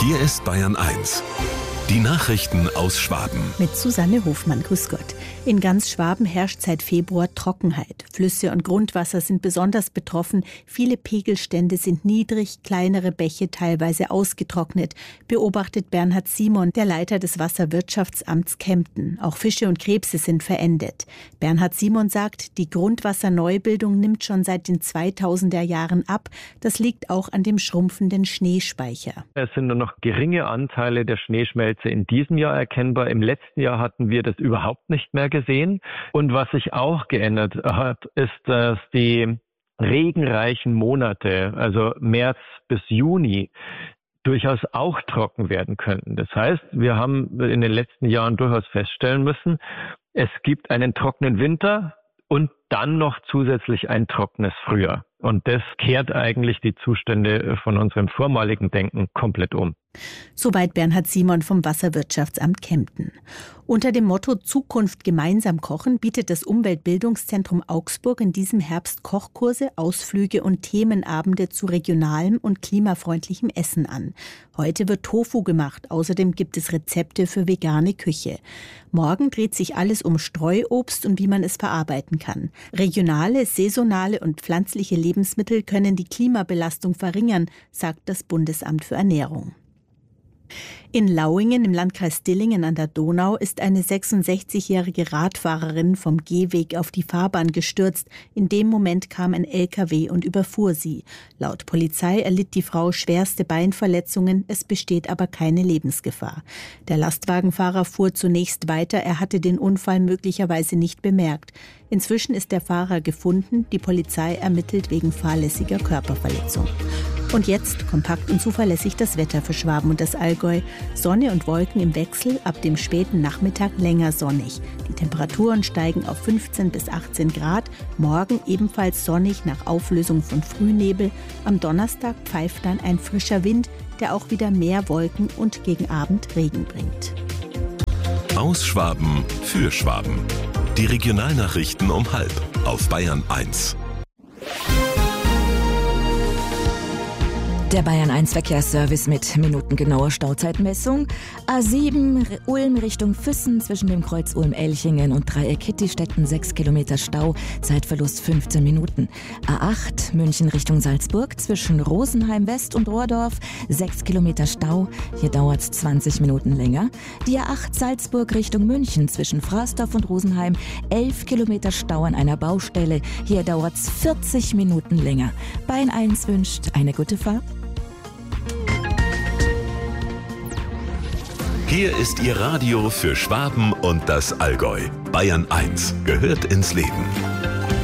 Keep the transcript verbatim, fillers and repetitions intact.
Hier ist Bayern eins. Die Nachrichten aus Schwaben. Mit Susanne Hofmann, grüß Gott. In ganz Schwaben herrscht seit Februar Trockenheit. Flüsse und Grundwasser sind besonders betroffen. Viele Pegelstände sind niedrig, kleinere Bäche teilweise ausgetrocknet, beobachtet Bernhard Simon, der Leiter des Wasserwirtschaftsamts Kempten. Auch Fische und Krebse sind verendet. Bernhard Simon sagt, die Grundwasserneubildung nimmt schon seit den zweitausender Jahren ab. Das liegt auch an dem schrumpfenden Schneespeicher. Es sind nur noch geringe Anteile der Schneeschmelze in diesem Jahr erkennbar. Im letzten Jahr hatten wir das überhaupt nicht mehr gesehen. Und was sich auch geändert hat, ist, dass die regenreichen Monate, also März bis Juni, durchaus auch trocken werden könnten. Das heißt, wir haben in den letzten Jahren durchaus feststellen müssen, es gibt einen trockenen Winter und dann noch zusätzlich ein trockenes Frühjahr. Und das kehrt eigentlich die Zustände von unserem vormaligen Denken komplett um. Soweit Bernhard Simon vom Wasserwirtschaftsamt Kempten. Unter dem Motto Zukunft gemeinsam kochen bietet das Umweltbildungszentrum Augsburg in diesem Herbst Kochkurse, Ausflüge und Themenabende zu regionalem und klimafreundlichem Essen an. Heute wird Tofu gemacht, außerdem gibt es Rezepte für vegane Küche. Morgen dreht sich alles um Streuobst und wie man es verarbeiten kann. Regionale, saisonale und pflanzliche Lebensmittel können die Klimabelastung verringern, sagt das Bundesamt für Ernährung. In Lauingen im Landkreis Dillingen an der Donau ist eine sechsundsechzigjährige Radfahrerin vom Gehweg auf die Fahrbahn gestürzt. In dem Moment kam ein L K W und überfuhr sie. Laut Polizei erlitt die Frau schwerste Beinverletzungen, es besteht aber keine Lebensgefahr. Der Lastwagenfahrer fuhr zunächst weiter, er hatte den Unfall möglicherweise nicht bemerkt. Inzwischen ist der Fahrer gefunden, die Polizei ermittelt wegen fahrlässiger Körperverletzung. Und jetzt kompakt und zuverlässig das Wetter für Schwaben und das Allgäu. Sonne und Wolken im Wechsel, ab dem späten Nachmittag länger sonnig. Die Temperaturen steigen auf fünfzehn bis achtzehn Grad. Morgen ebenfalls sonnig nach Auflösung von Frühnebel. Am Donnerstag pfeift dann ein frischer Wind, der auch wieder mehr Wolken und gegen Abend Regen bringt. Aus Schwaben für Schwaben. Die Regionalnachrichten um halb auf Bayern eins. Der Bayern eins Verkehrsservice mit minutengenauer Stauzeitmessung. A sieben Ulm Richtung Füssen zwischen dem Kreuz Ulm-Elchingen und Dreieck Hittistetten sechs Kilometer Stau, Zeitverlust fünfzehn Minuten. A acht München Richtung Salzburg zwischen Rosenheim West und Rohrdorf sechs Kilometer Stau, hier dauert es zwanzig Minuten länger. Die A acht Salzburg Richtung München zwischen Fraßdorf und Rosenheim elf Kilometer Stau an einer Baustelle, hier dauert es vierzig Minuten länger. Bayern eins wünscht eine gute Fahrt. Hier ist Ihr Radio für Schwaben und das Allgäu. Bayern eins gehört ins Leben.